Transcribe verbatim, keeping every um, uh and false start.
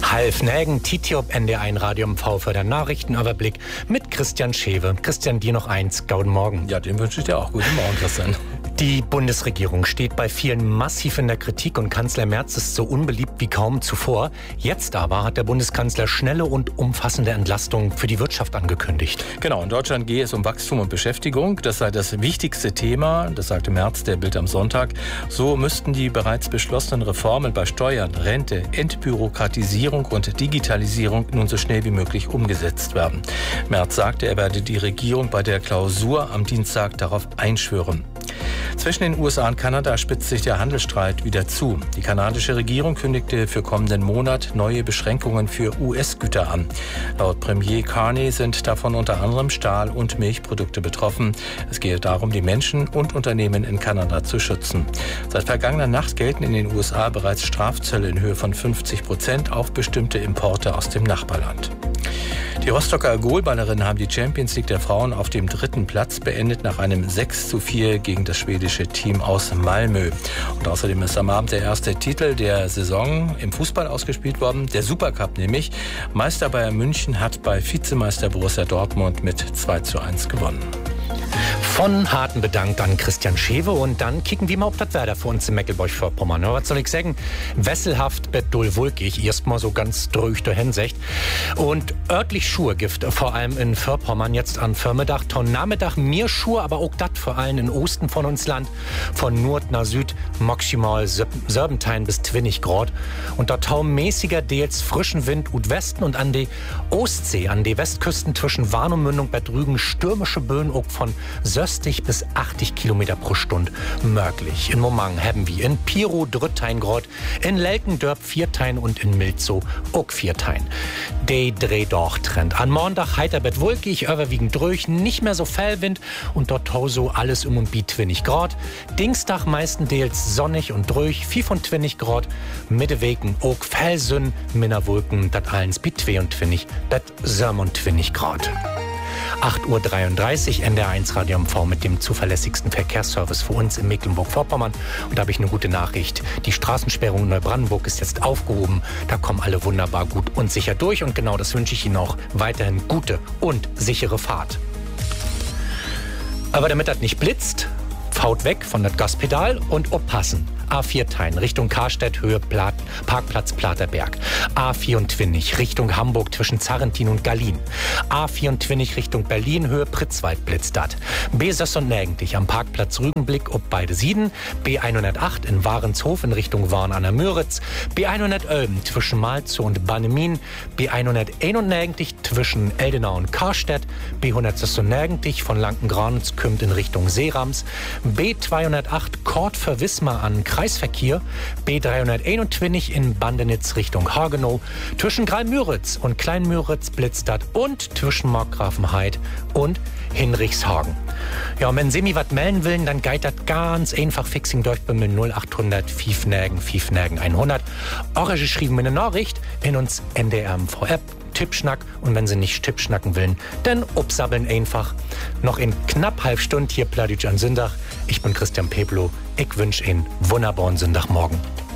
Half Nägen, Titiop, N D eins Radio M V für den Nachrichtenüberblick mit Christian Schewe. Christian, dir noch eins. Guten Morgen. Ja, den wünsche ich dir auch. Guten Morgen, Christian. Die Bundesregierung steht bei vielen massiv in der Kritik und Kanzler Merz ist so unbeliebt wie kaum zuvor. Jetzt aber hat der Bundeskanzler schnelle und umfassende Entlastung für die Wirtschaft angekündigt. Genau, in Deutschland gehe es um Wachstum und Beschäftigung. Das sei das wichtigste Thema, das sagte Merz, der Bild am Sonntag. So müssten die bereits beschlossenen Reformen bei Steuern, Rente, Entbürokratisierung und Digitalisierung nun so schnell wie möglich umgesetzt werden. Merz sagte, er werde die Regierung bei der Klausur am Dienstag darauf einschwören. Zwischen den U S A und Kanada spitzt sich der Handelsstreit wieder zu. Die kanadische Regierung kündigte für kommenden Monat neue Beschränkungen für U S-Güter an. Laut Premier Carney sind davon unter anderem Stahl- und Milchprodukte betroffen. Es gehe darum, die Menschen und Unternehmen in Kanada zu schützen. Seit vergangener Nacht gelten in den U S A bereits Strafzölle in Höhe von fünfzig Prozent auf bestimmte Importe aus dem Nachbarland. Die Rostocker Goalballerinnen haben die Champions League der Frauen auf dem dritten Platz beendet nach einem sechs zu vier gegen das schwedische Team aus Malmö. Und außerdem ist am Abend der erste Titel der Saison im Fußball ausgespielt worden, der Supercup nämlich. Meister Bayern München hat bei Vizemeister Borussia Dortmund mit zwei zu eins gewonnen. Von harten bedankt an Christian Schewe und dann kicken wir mal auf das Wetter für uns in Mecklenburg-Vorpommern. Was soll ich sagen? Wesselhaft, bettdull wolkig, erstmal so ganz durch der Hinsicht. Und örtlich Schurgift, vor allem in Vorpommern jetzt an Vormittag, ton Nachmittag mehr Schur, aber auch das vor allem im Osten von uns Land, von Nord nach Süd, maximal Serpentein bis zwanzig Grad. Und dort tau mäßiger Deels frischen Wind und Westen und an die Ostsee, an die Westküsten zwischen Warnemündung, Bad Rügen, stürmische Böen auch von sechzig bis achtzig Kilometer pro Stunde möglich. In Momang haben wir in Piro Drüttein Grad, in Lelkendörp Viertein und in Milzow auch Viertein. Der Dreh-Doch-Trend. An Montag heiter bet wolkig, überwiegend durch, nicht mehr so Fellwind und dort so alles um und bi zwanzig Grad. Dienstag meistenteils sonnig und durch, fünfundzwanzig Grad. Mittewegen auch Fellsünn, Minderwolken, dat allens bi zweiundzwanzig, dat siebenundzwanzig Grad. acht Uhr dreiunddreißig, N D eins Radio M V mit dem zuverlässigsten Verkehrsservice für uns in Mecklenburg-Vorpommern. Und da habe ich eine gute Nachricht. Die Straßensperrung in Neubrandenburg ist jetzt aufgehoben. Da kommen alle wunderbar gut und sicher durch. Und genau das wünsche ich Ihnen auch. Weiterhin gute und sichere Fahrt. Aber damit das nicht blitzt, faut weg von das Gaspedal und aufpassen. A viertein Richtung Karstedt, Höhe Plat, Parkplatz Platerberg. A vierundzwanzig Richtung Hamburg zwischen Zarrentin und Gallien. A vierundzwanzig Richtung Berlin, Höhe Pritzwald blitzt dat. B sechs und Nägentlich am Parkplatz Rügenblick ob beide Sieden. B hundertacht in Warenshof in Richtung Warn an der Müritz. B hundertelf zwischen Malzow und Bannemin. B hunderteinundneunzig zwischen Eldenau und Karstedt. B hundertsechsundneunzig von Lankengranitz kümmt in Richtung Seerams. B zweihundertacht Kort für Wismar an Kreisverkehr, B dreihunderteinundzwanzig in Bandenitz Richtung Hagenow, zwischen Greimüritz und Kleinmüritz blitzt dat und zwischen Markgrafenheid und Hinrichshagen. Ja, und wenn Sie mir was melden wollen, dann geht das ganz einfach fixing durch bei mir null achthundert fünf Nägen fünf Nägen hundert. Auch geschrieben mir eine Nachricht in uns N D R M V-App. Tippschnack und wenn Sie nicht Tippschnacken wollen, dann upsabbeln einfach. Noch in knapp halb Stunde hier Pladütsch an Sündach. Ich bin Christian Peblo. Ich wünsche Ihnen wunderbaren Sündagmorgen.